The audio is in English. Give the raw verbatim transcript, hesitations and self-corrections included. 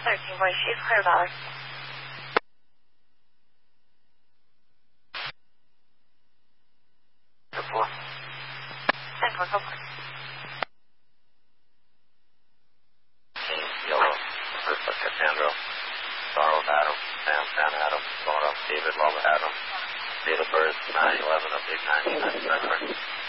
thirteen voice, she's clear Valley. ten four. ten four, go for it. Yellow, first look at Cassandra, Sorrow Adam, Sam, Sam Adam, Laura, David, Love Adam, date of birth nine eleven of eight ninety-nine.